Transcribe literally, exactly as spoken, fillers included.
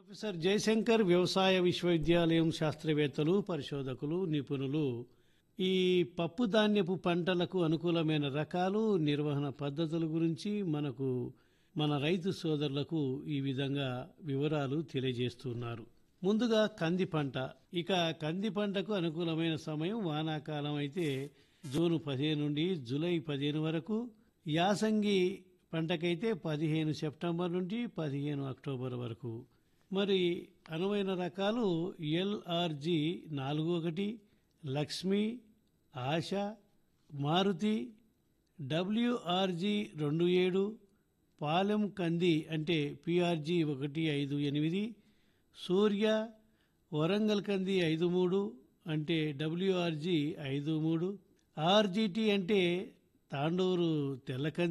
Professor Jayashankar వ్యవసాయ విశ్వవిద్యాలయం శాస్త్రవేత్తలు, పరిశోధకులు, నిపుణులు ఈ పప్పు ధాన్యపు పంటలకు అనుకూలమైన రకాలు, నిర్వహణ పద్ధతుల గురించి మనకు మన రైతు సోదరులకు ఈ విధంగా వివరాలు తెలియజేస్తున్నారు. ముందుగా కంది పంట. ఇక కంది పంటకు అనుకూలమైన సమయం వానాకాలం అయితే జూన్ పదిహేను నుండి జూలై పదిహేను వరకు, యాసంగి పంటకైతే పదిహేను సెప్టెంబర్ నుండి పదిహేను అక్టోబర్ వరకు. మరి అనువైన రకాలు ఎల్ఆర్జి నాలుగు ఒకటి, లక్ష్మి, ఆశ, మారుతి, డబ్ల్యూఆర్జి రెండు ఏడు, పాలెం కంది అంటే పిఆర్జి ఒకటి ఐదు ఎనిమిది, సూర్య, వరంగల్ కంది ఐదు మూడు అంటే డబ్ల్యూఆర్జి ఐదు మూడు, ఆర్జిటి అంటే తాండూరు తెల్లకంది